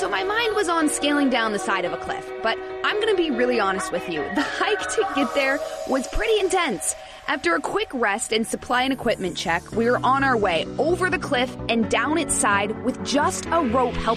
So my mind was on scaling down the side of a cliff, but I'm going to be really honest with you. The hike to get there was pretty intense. After a quick rest and supply and equipment check, we were on our way over the cliff and down its side with just a rope helping